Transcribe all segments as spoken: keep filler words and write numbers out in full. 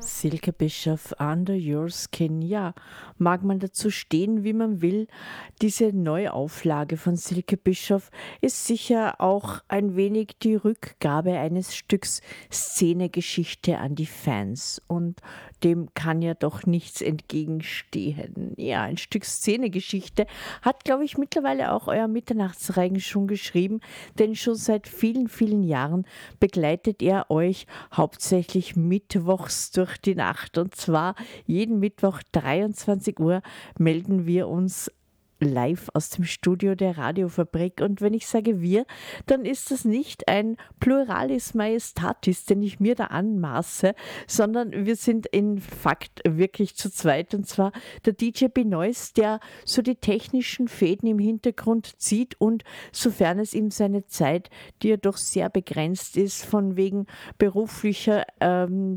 Silke Bischoff, Under Your Skin. Ja, mag man dazu stehen, wie man will. Diese Neuauflage von Silke Bischoff ist sicher auch ein wenig die Rückgabe eines Stücks Szenegeschichte an die Fans. Und dem kann ja doch nichts entgegenstehen. Ja, ein Stück Szenegeschichte hat, glaube ich, mittlerweile auch euer Mitternachtsreigen schon geschrieben, denn schon seit vielen, vielen Jahren begleitet er euch hauptsächlich mittwochs durch die Nacht. Und zwar jeden Mittwoch dreiundzwanzig Uhr melden wir uns live aus dem Studio der Radiofabrik. Und wenn ich sage wir, dann ist das nicht ein Pluralis Majestatis, den ich mir da anmaße, sondern wir sind in Fakt wirklich zu zweit. Und zwar der D J Benoist, der so die technischen Fäden im Hintergrund zieht und sofern es ihm seine Zeit, die ja doch sehr begrenzt ist, von wegen beruflicher ähm,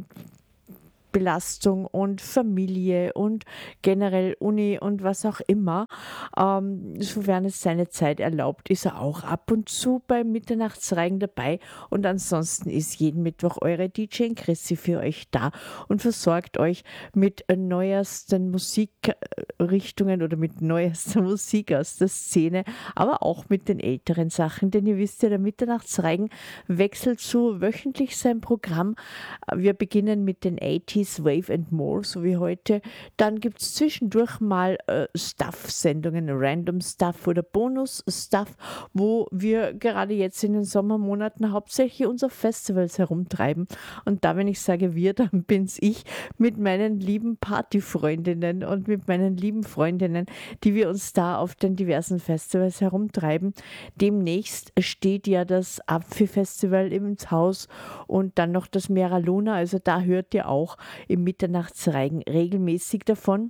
Belastung und Familie und generell Uni und was auch immer. Ähm, sofern es seine Zeit erlaubt, ist er auch ab und zu beim Mitternachtsreigen dabei. Und ansonsten ist jeden Mittwoch eure D J Chrissy für euch da und versorgt euch mit neuesten Musikrichtungen oder mit neuester Musik aus der Szene, aber auch mit den älteren Sachen. Denn ihr wisst ja, der Mitternachtsreigen wechselt so wöchentlich sein Programm. Wir beginnen mit den achtziger Wave and More, so wie heute. Dann gibt es zwischendurch mal äh, Stuff-Sendungen, Random Stuff oder Bonus-Stuff, wo wir gerade jetzt in den Sommermonaten hauptsächlich uns auf Festivals herumtreiben. Und da, wenn ich sage wir, dann bin's ich mit meinen lieben Partyfreundinnen und mit meinen lieben Freundinnen, die wir uns da auf den diversen Festivals herumtreiben. Demnächst steht ja das Apfi-Festival ins Haus und dann noch das Mera Luna, also da hört ihr auch im Mitternachtsreigen regelmäßig davon.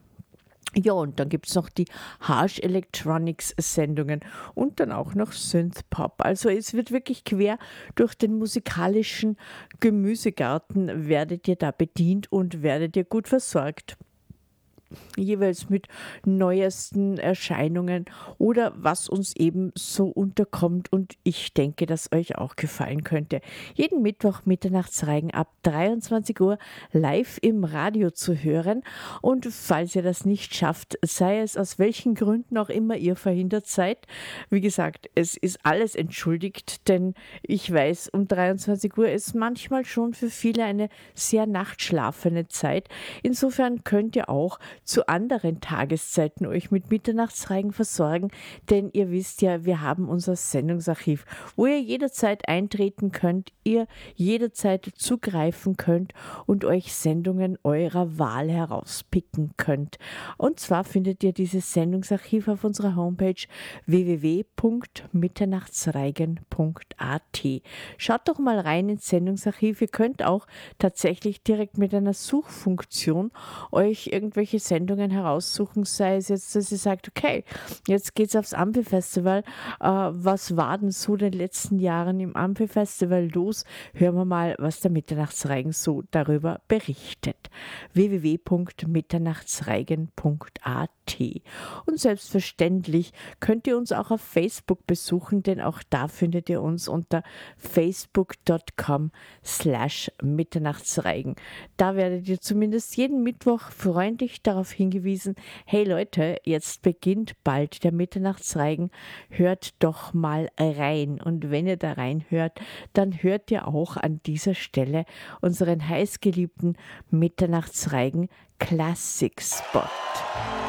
Ja, und dann gibt es noch die Harsh Electronics Sendungen und dann auch noch Synth Pop. Also es wird wirklich quer durch den musikalischen Gemüsegarten werdet ihr da bedient und werdet ihr gut versorgt. Jeweils mit neuesten Erscheinungen oder was uns eben so unterkommt, und ich denke, dass euch auch gefallen könnte. Jeden Mittwoch Mitternachtsreigen ab dreiundzwanzig Uhr live im Radio zu hören, und falls ihr das nicht schafft, sei es aus welchen Gründen auch immer ihr verhindert seid, wie gesagt, es ist alles entschuldigt, denn ich weiß, um dreiundzwanzig Uhr ist manchmal schon für viele eine sehr nachtschlafene Zeit. Insofern könnt ihr auch zu anderen Tageszeiten euch mit Mitternachtsreigen versorgen, denn ihr wisst ja, wir haben unser Sendungsarchiv, wo ihr jederzeit eintreten könnt, ihr jederzeit zugreifen könnt und euch Sendungen eurer Wahl herauspicken könnt. Und zwar findet ihr dieses Sendungsarchiv auf unserer Homepage w w w punkt mitternachtsreigen punkt a t. Schaut doch mal rein ins Sendungsarchiv. Ihr könnt auch tatsächlich direkt mit einer Suchfunktion euch irgendwelche Sendungen heraussuchen, sei es jetzt, dass ihr sagt, okay, jetzt geht's aufs Amphi-Festival. Äh, was war denn so in den letzten Jahren im Amphi-Festival los? Hören wir mal, was der Mitternachtsreigen so darüber berichtet. w w w punkt mitternachtsreigen punkt a t. Und selbstverständlich könnt ihr uns auch auf Facebook besuchen, denn auch da findet ihr uns unter facebook punkt com slash mitternachtsreigen. Da werdet ihr zumindest jeden Mittwoch freundlich darauf hingewiesen, hey Leute, jetzt beginnt bald der Mitternachtsreigen, hört doch mal rein. Und wenn ihr da reinhört, dann hört ihr auch an dieser Stelle unseren heißgeliebten Mitternachtsreigen Classic Spot.